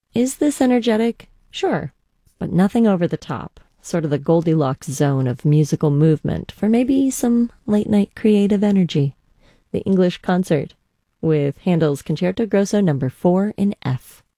Is this energetic? Sure, but nothing over the top. Sort of the Goldilocks zone of musical movement for maybe some late-night creative energy. The English Concert with Handel's Concerto Grosso No. 4 in F.